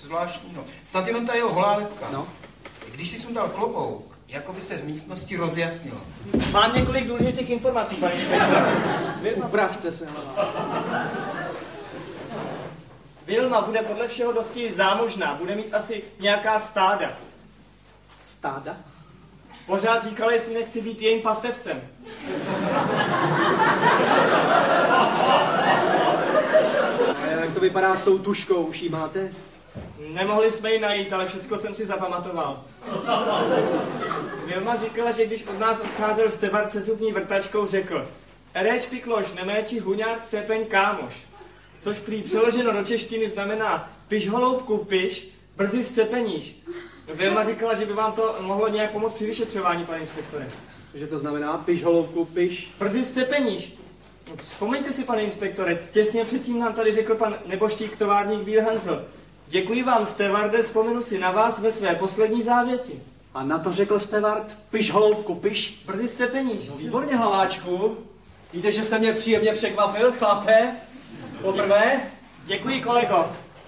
zvláštního. Snad jenom ta jeho holá lepka. No. Když si sundal klobouk, jako by se v místnosti rozjasnilo. Mám několik důležitých informací, paní inspektore. Upravte se, hlava. Vilma bude podle všeho dosti zámožná. Bude mít asi nějaká stáda. Stáda? Pořád říkala, jestli nechci být jejím pastevcem. A jak to vypadá s tou tuškou? Už jí máte? Nemohli jsme ji najít, ale všecko jsem si zapamatoval. Vilma říkala, že když od nás odcházel stevard se zubní vrtačkou, řekl: Ereč pikloš, neméči huňár, sepeň kámoš. Což prý přeloženo do češtiny znamená piš holoubku, piš, brzy scepeníš. Vilma říkala, že by vám to mohlo nějak pomoct při vyšetřování, pane inspektore. Že to znamená piš holoubku, piš? Brzy scepeníš. Vzpomeňte si, pane inspektore, těsně předtím nám tady řekl pan neboštík továrník Bílhansl: Děkuji vám, stevarde, vzpomenu si na vás ve své poslední závěti. A na to řekl stevard, piš holoubku, piš? Brzy scepeníš. No, výborně, hlaváčku. Víte, že jste mě příjemně překvapil, chlape? Poprvé? Děkuji, kolego.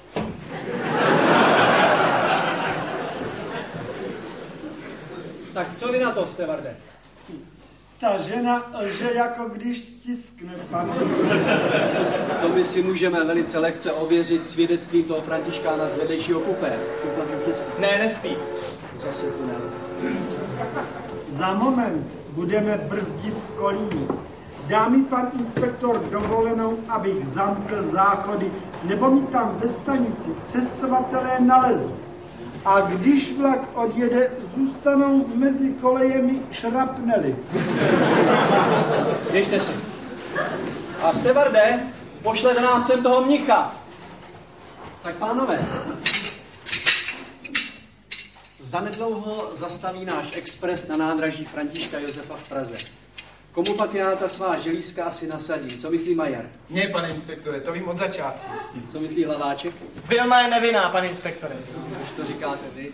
Tak co vy na to, stevarde? Ta žena lže, jako když stiskne, pane. To my si můžeme velice lehce ověřit svědectvím toho Františkána z vedlejšího kupé. Doufám, že už nespí. Ne, nespí. Zase tunel. Za moment budeme brzdit v Kolíně. Dá mi pan inspektor dovolenou, abych zamkl záchody, nebo mi tam ve stanici cestovatelé nalezou. A když vlak odjede, zůstanou mezi kolejemi šrapnely. Běžte si. A stevarde, pošlete nám sem toho mnicha. Tak pánové, zanedlouho zastaví náš expres na nádraží Františka Josefa v Praze. Komu pak já ta svá želízka asi nasadím? Co myslí Majer? Ne, pane inspektore, to vím od začátku. Co myslí Hlaváček? Vilma je nevinná, pane inspektore. Už to říkáte vy.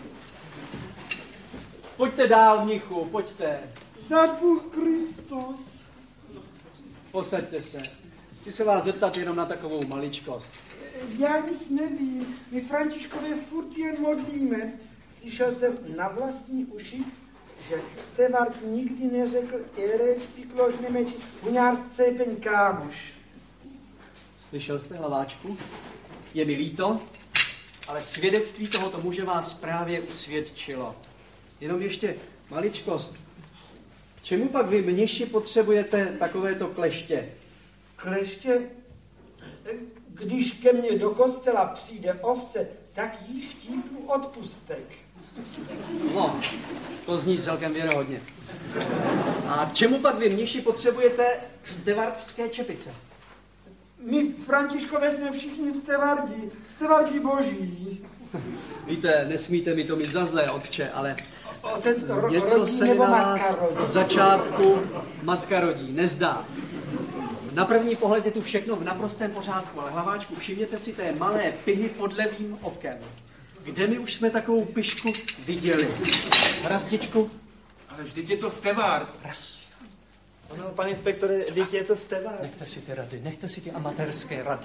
Pojďte dál, mnichu, pojďte. Znáš Bůh Kristus? Posaďte se. Chci se vás zeptat jenom na takovou maličkost. Já nic nevím. My Františkově furt jen modlíme. Slyšel jsem na vlastní uši, že stevard nikdy neřekl ereč pikloš nemeči huňár scepeň kámoš. Slyšel jste, Hlaváčku? Je mi líto, ale svědectví tohoto muže vás právě usvědčilo. Jenom ještě maličkost. K čemu pak vy, mniši, potřebujete takovéto kleště? Kleště? Když ke mně do kostela přijde ovce, tak jí štípnu odpustek. No, to zní celkem věrohodně. A k čemu pak vy, mniši, potřebujete stevardské čepice? My Františkové jsme všichni stevardi boží. Víte, nesmíte mi to mít za zlé, otče, ale Otec něco se mi nebo na matka vás rodí? od začátku matka rodí, nezdá. Na první pohled je tu všechno v naprostém pořádku, ale Hlaváčku, všimněte si té malé pihy pod levým okem. Kde my už jsme takovou pišku viděli? Hrazdičku? Ale vždyť je to stevard. Raz. Ano, pane inspektore, vždyť je to stevard. Nechte si ty rady, nechte si ty amatérské rady.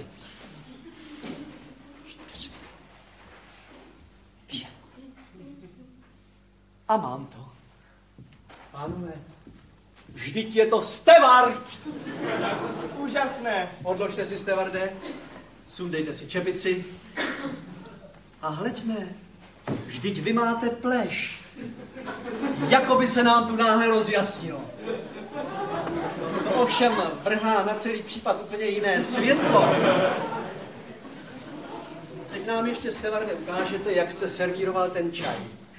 4. 5. A mám to. Pánové, vždyť je to stevard! Úžasné. Odložte si, stevarde, sundejte si čepici a hleďme, vždyť vy máte pleš. Jako by se nám tu náhle rozjasnilo. To ovšem vrhá na celý případ úplně jiné světlo. Teď nám ještě, stevarde, ukážete, jak jste servíroval ten čaj.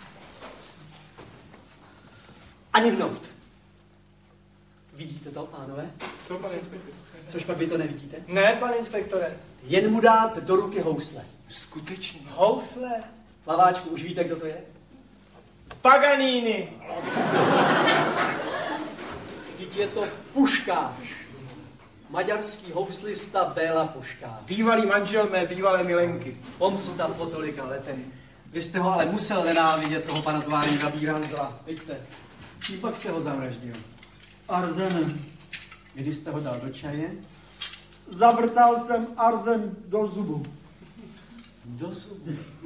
Ani hnout. Vidíte to, pánové? Co, pane inspektore? Což pak vy to nevidíte? Ne, pane inspektore. Jen mu dát do ruky housle. Skutečně. Housle. Hlaváčku, už víte, kdo to je? Paganini. Vždyť je to Puškáš. Maďarský houslista Béla Puškáš. Bývalý manžel mé bývalé milenky. Pomsta po tolika letech. Vy jste ho ale musel nenávidět, toho pana továrníka Bílhansla. Vidíte, čím pak jste ho zavraždil? Arzenem. Kdy jste ho dal do čaje? Zavrtal jsem arzen do zubu. Do zubu.